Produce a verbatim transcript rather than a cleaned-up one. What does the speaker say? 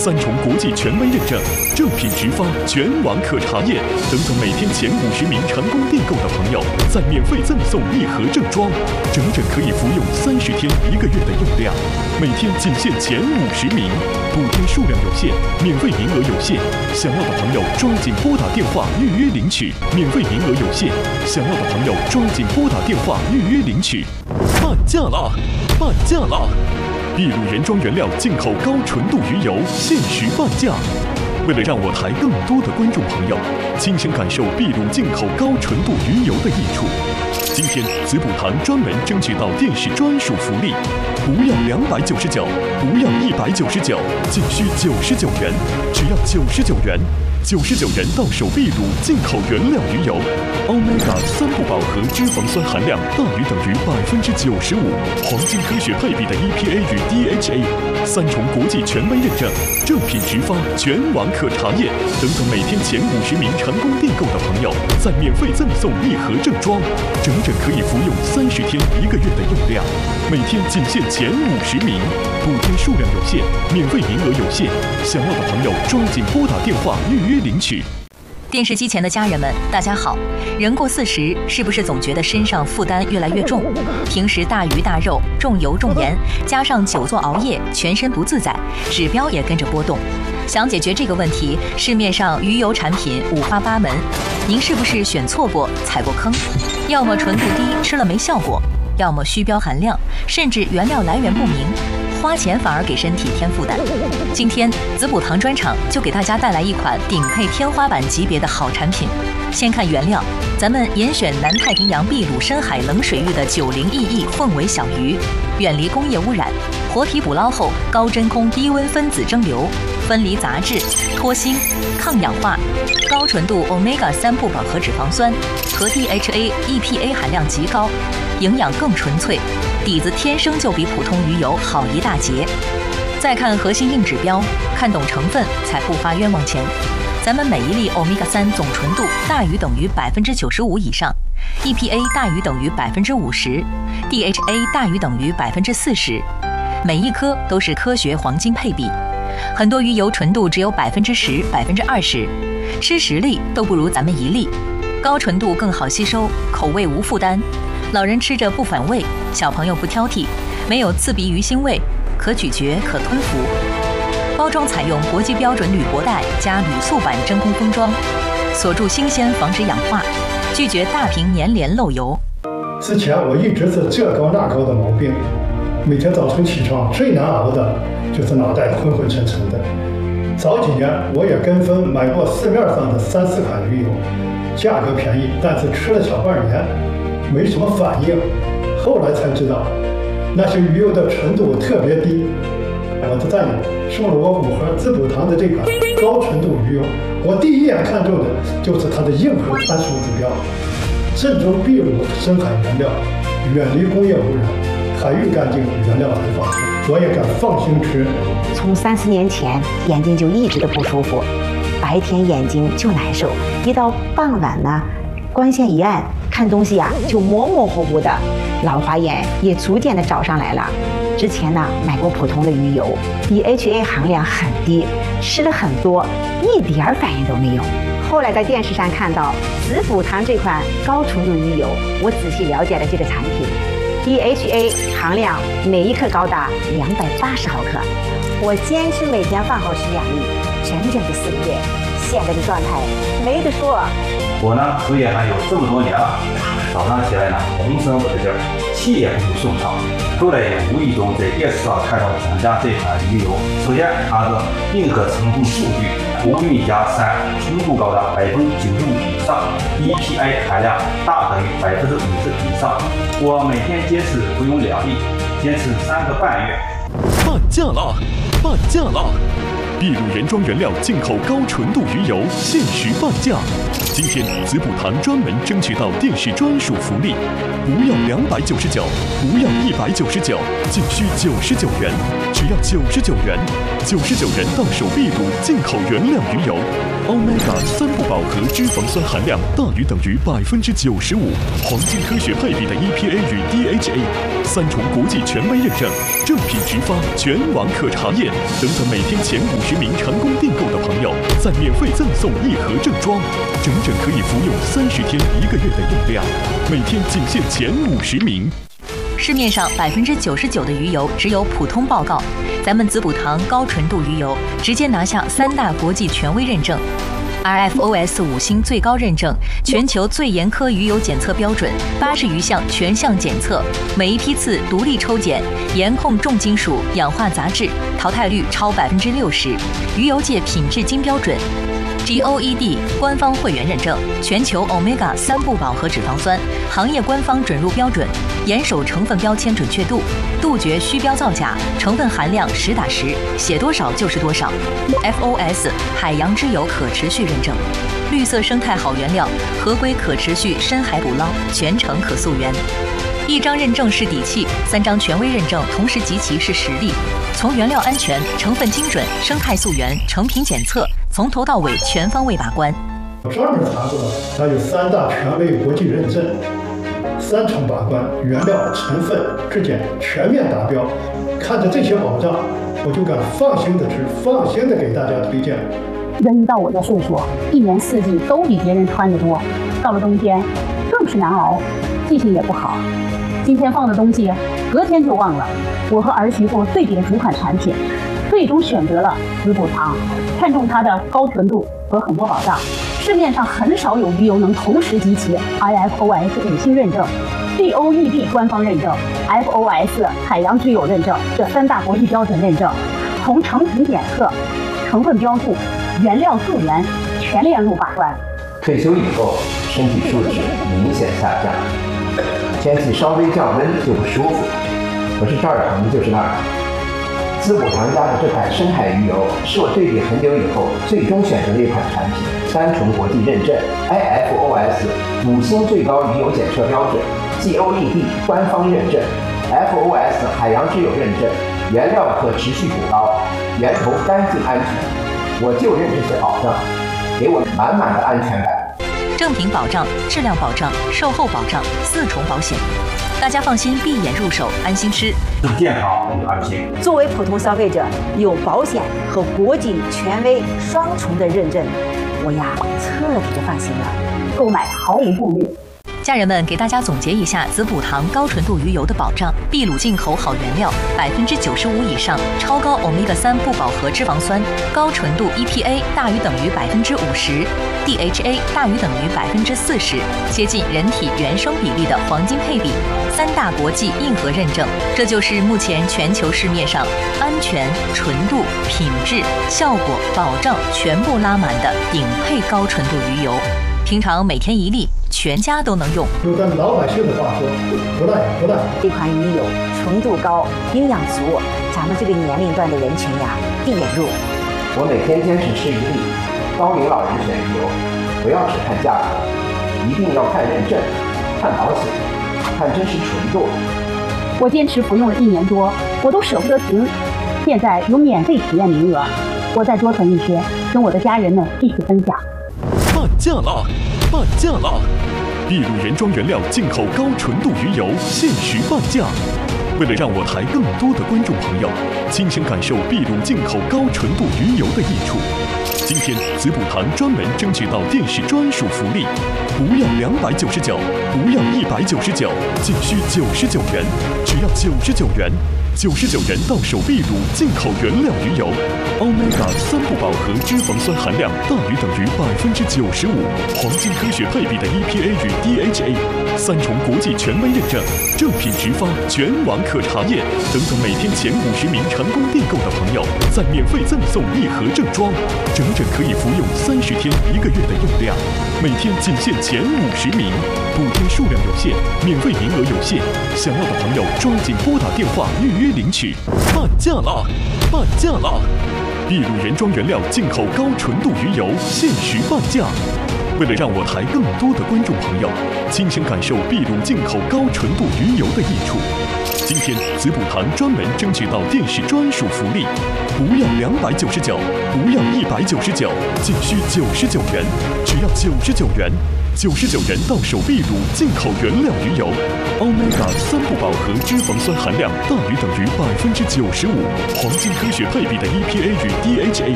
三重国际权威认证，正品直发，全网可查验。等等每天前五十名成功订购的朋友，再免费赠送一盒正装，整整可以服用三十天一个月的用量。每天仅限前五十名，补贴数量有限，免费名额有限，想要的朋友抓紧拨打电话预约领取。免费名额有限，想要的朋友抓紧拨打电话预约领取。半价啦！半价啦！秘鲁原装原料进口高纯度鱼油限时半价。为了让我台更多的观众朋友亲身感受秘鲁进口高纯度鱼油的益处，今天子补堂专门争取到电视专属福利，不要两百九十九，不要一百九十九，仅需九十九元，只要九十九元。九十九元到手秘鲁进口原料鱼油 ，Omega 三不饱和脂肪酸含量大于等于百分之九十五，黄金科学配比的 E P A 与 D H A， 三重国际权威认证，正品直发，全网可查验。等等每天前五十名成功订购的朋友，再免费赠送一盒正装，整整可以服用三十天一个月的用量。每天仅限前五十名，补贴数量有限，免费名额有限，想要的朋友抓紧拨打电话预约领取。 电视机前的家人们，大家好。人过四十，是不是总觉得身上负担越来越重？平时大鱼大肉、重油重盐，加上久坐熬夜，全身不自在，指标也跟着波动。想解决这个问题，市面上鱼油产品五花八门，您是不是选错过、踩过坑？要么纯度低，吃了没效果；要么虚标含量，甚至原料来源不明。花钱反而给身体添负担。今天子补堂专场就给大家带来一款顶配天花板级别的好产品。先看原料，咱们严选南太平洋秘鲁深海冷水域的九零意义凤尾小鱼，远离工业污染，活体捕捞后高真空低温分子蒸馏，分离杂质，脱腥，抗氧化，高纯度 Omega 三不饱和脂肪酸和 D H A、E P A 含量极高，营养更纯粹。底子天生就比普通鱼油好一大截。再看核心硬指标，看懂成分才不花冤枉钱。咱们每一粒 Omega 三总纯度大于等于百分之九十五以上 ，E P A 大于等于百分之五十 ，D H A 大于等于百分之四十，每一颗都是科学黄金配比。很多鱼油纯度只有百分之十、百分之二十，吃十粒都不如咱们一粒。高纯度更好吸收，口味无负担。老人吃着不反胃，小朋友不挑剔，没有刺鼻鱼腥味，可咀嚼可吞服。包装采用国际标准铝箔袋加铝塑板真空封装，锁住新鲜，防止氧化，拒绝大瓶粘连漏油。 之前我一直是这高那高的毛病，每天早晨起床最难熬的就是脑袋昏昏沉沉的。早几年我也跟风买过市面上的三四款鱼油，价格便宜，但是吃了小半年没什么反应。后来才知道那些鱼油的纯度特别低。我的战友送了我五盒子补堂的这款高纯度鱼油，我第一眼看中的就是它的硬核参数指标：正宗秘鲁深海原料，远离工业污染，海域干净，原料才放心，我也敢放心吃。 从三四年前眼睛就一直的不舒服，白天眼睛就难受，一到傍晚呢，光线一暗，看东西呀、啊、就模模糊糊的，老花眼也逐渐的找上来了。之前呢买过普通的鱼油 ，D H A 含量很低，吃了很多，一点反应都没有。后来在电视上看到子补堂这款高纯度鱼油，我仔细了解了这个产品 ，D H A 含量每一克高达两百八十毫克。我坚持每天饭后吃两粒，整整的四个月，现在的状态没得说。 我呢入业还有这么多年了，早上起来呢浑身不得劲儿，气也不顺畅。后来也无意中在电视上看到咱家这款鱼油，首先它的硬核成分数据，无韵加三，纯度高达百分之九十五以上 ，E P A 含量大等于百分之五十以上。我每天坚持服用两粒，坚持三个半月。 半价啦！半价啦！秘鲁原装原料进口高纯度鱼油限时半价。今天子补堂专门争取到电视专属福利，不要两百九十九，不要一百九十九，仅需九十九元，只要九十九元，九十九元到手秘鲁进口原料鱼油 Omega 三不饱和脂肪酸含量大于等于百分之九十五，黄金科学配比的 E P A 与 D H A， 三重国际权威认证，正品直发，全网可查验。等等每天前五十名成功订购的朋友，再免费赠送一盒正装，整整可以服用三十天一个月的用量，每天仅限前五十名。 市面上百分之九十九的鱼油只有普通报告，咱们子补堂高纯度鱼油直接拿下三大国际权威认证 ，R F O S 五星最高认证，全球最严苛鱼油检测标准，八十余项全项检测，每一批次独立抽检，严控重金属、氧化杂质，淘汰率超百分之六十，鱼油界品质金标准。G O E D 官方会员认证，全球 Omega 三不饱和脂肪酸，行业官方准入标准，严守成分标签准确度，杜绝虚标造假，成分含量实打实，写多少就是多少。F O S 海洋之友可持续认证，绿色生态好原料，合规可持续深海捕捞，全程可溯源。一张认证是底气，三张权威认证同时集齐是实力。从原料安全、成分精准、生态溯源、成品检测，从头到尾全方位把关。 我专门查过了，它有三大权威国际认证，三重把关，原料、成分、质检全面达标。看着这些保障，我就敢放心的吃，放心的给大家推荐。 人一到我的岁数，一年四季都比别人穿得多，到了冬天更是难熬，记性也不好。今天放的东西，隔天就忘了。我和儿媳妇对比了几款产品，最终选择了子补堂，看中它的高纯度和很多保障。市面上很少有鱼油能同时集齐 I F O S 五星认证、G O E D 官方认证、F O S 海洋之友认证这三大国际标准认证，从成品检测、成分标注、原料溯源全链路把关。 退休以后，身体素质明显下降，天气稍微降温就不舒服，不是这儿疼就是那儿疼。子补堂家的这款深海鱼油是我对比很久以后最终选择的一款产品，三重国际认证 I F O S 五星最高鱼油检测标准 ，G O E D 官方认证 ，F O S 海洋之友认证，原料可持续捕捞，源头干净安全。我就认这些保障，给我满满的安全感。 正品保障、质量保障、售后保障，四重保险，大家放心，闭眼入手，安心吃， 更健康又安心。 作为普通消费者，有保险和国际权威双重的认证，我呀彻底的放心了， 购买毫无顾虑。 家人们，给大家总结一下子补堂高纯度鱼油的保障：秘鲁进口好原料，百分之九十五以上超高 Omega 三不饱和脂肪酸，高纯度 E P A 大于等于百分之五十 ，D H A 大于等于百分之四十，接近人体原生比例的黄金配比，三大国际硬核认证，这就是目前全球市面上安全、纯度、品质、效果、保障全部拉满的顶配高纯度鱼油。平常每天一粒，全家都能用。 用咱老百姓的话说，不赖不赖。 这款鱼油纯度高，营养足，咱们这个年龄段的人群呀，闭眼入。 我每天坚持吃一粒，高龄老人选鱼油，不要只看价格，一定要看认证、看保险、看真实纯度。 我坚持服用了一年多，我都舍不得停。现在有免费体验名额，我再多存一些，跟我的家人们一起分享。 半价了，半价了！秘鲁原装原料进口高纯度鱼油限时半价。为了让我台更多的观众朋友亲身感受秘鲁进口高纯度鱼油的益处，今天子补堂专门争取到电视专属福利，不要两百九十九，不要一百九十九，仅需九十九元，只要九十九元。九十九元到手秘鲁进口原料鱼油 ，Omega 三不饱和脂肪酸含量大于等于百分之九十五，黄金科学配比的 E P A 与 D H A， 三重国际权威认证，正品直发，全网可查验。等等每天前五十名成功订购的朋友，再免费赠送一盒正装，整整可以服用三十天一个月的用量，每天仅限前五十名，补贴数量有限，免费名额有限，想要的朋友抓紧拨打电话预约领取。半价了，半价了！秘鲁原装原料进口高纯度鱼油限时半价， 为了让我台更多的观众朋友亲身感受秘鲁进口高纯度鱼油的益处，今天子补堂专门争取到电视专属福利，不要两百九十九，不要一百九十九，仅需九十九元，只要九十九元，九十九元到手秘鲁进口原料鱼油，欧米伽三不饱和脂肪酸含量大于等于百分之九十五，黄金科学配比的 E P A 与 D H A